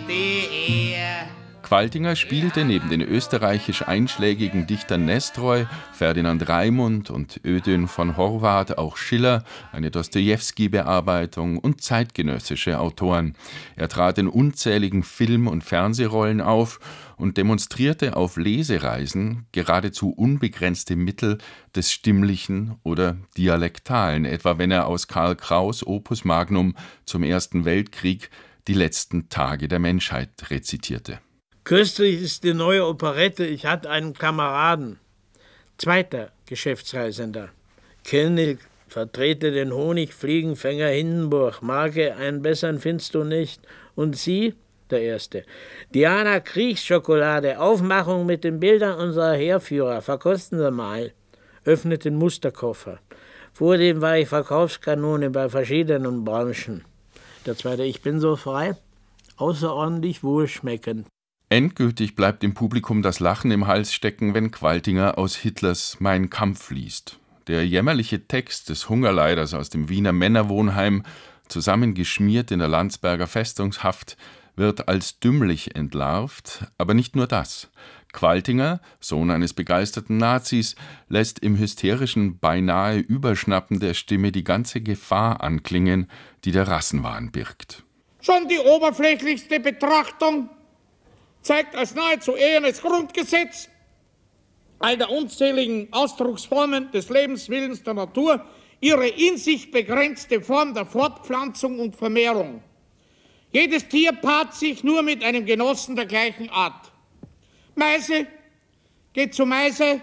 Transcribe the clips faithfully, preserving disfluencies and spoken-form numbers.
Qualtinger spielte neben den österreichisch einschlägigen Dichtern Nestroy, Ferdinand Raimund und Ödön von Horvath auch Schiller, eine Dostojewski-Bearbeitung und zeitgenössische Autoren. Er trat in unzähligen Film- und Fernsehrollen auf und demonstrierte auf Lesereisen geradezu unbegrenzte Mittel des Stimmlichen oder Dialektalen, etwa wenn er aus Karl Kraus' Opus Magnum zum Ersten Weltkrieg die letzten Tage der Menschheit rezitierte. Köstlich ist die neue Operette »Ich hatte einen Kameraden«. Zweiter Geschäftsreisender. König, vertrete den Honigfliegenfänger Hindenburg. Marke, einen besseren findest du nicht. Und Sie? Der Erste. Diana Kriegsschokolade. Aufmachung mit den Bildern unserer Heerführer. Verkosten Sie mal. Öffnet den Musterkoffer. Vordem war ich Verkaufskanone bei verschiedenen Branchen. Der Zweite. Ich bin so frei. Außerordentlich wohlschmeckend. Endgültig bleibt dem Publikum das Lachen im Hals stecken, wenn Qualtinger aus Hitlers Mein Kampf liest. Der jämmerliche Text des Hungerleiders aus dem Wiener Männerwohnheim, zusammengeschmiert in der Landsberger Festungshaft, wird als dümmlich entlarvt, aber nicht nur das. Qualtinger, Sohn eines begeisterten Nazis, lässt im hysterischen, beinahe Überschnappen der Stimme die ganze Gefahr anklingen, die der Rassenwahn birgt. Schon die oberflächlichste Betrachtung zeigt als nahezu ehernes Grundgesetz all der unzähligen Ausdrucksformen des Lebenswillens der Natur ihre in sich begrenzte Form der Fortpflanzung und Vermehrung. Jedes Tier paart sich nur mit einem Genossen der gleichen Art. Meise geht zu Meise,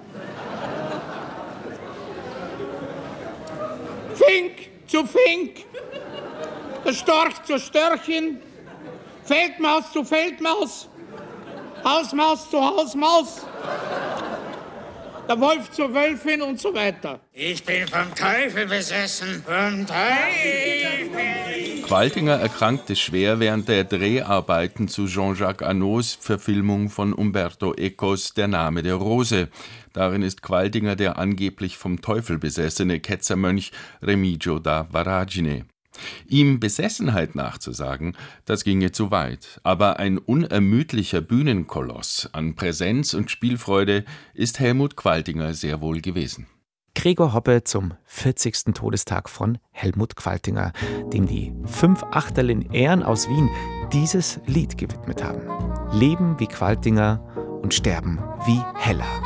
Fink zu Fink, der Storch zur Störchin, Feldmaus zu Feldmaus, Hausmaus zu Hausmaus, der Wolf zur Wölfin und so weiter. Ich bin vom Teufel besessen, vom Teufel. Qualtinger erkrankte schwer während der Dreharbeiten zu Jean-Jacques Annaud's Verfilmung von Umberto Ecos Der Name der Rose. Darin ist Qualtinger der angeblich vom Teufel besessene Ketzermönch Remigio da Varagine. Ihm Besessenheit nachzusagen, das ginge zu weit. Aber ein unermüdlicher Bühnenkoloss an Präsenz und Spielfreude ist Helmut Qualtinger sehr wohl gewesen. Gregor Hoppe zum vierzigsten Todestag von Helmut Qualtinger, dem die fünf Achterl in Ehren aus Wien dieses Lied gewidmet haben. Leben wie Qualtinger und sterben wie Heller.